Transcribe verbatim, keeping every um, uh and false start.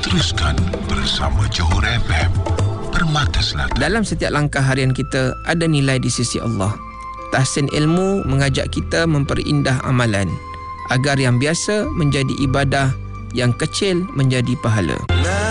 Teruskan bersama Johor F M, Permata Selatan. Dalam setiap langkah harian kita ada nilai di sisi Allah. Tahsin ilmu mengajak kita memperindah amalan agar yang biasa menjadi ibadah, yang kecil menjadi pahala.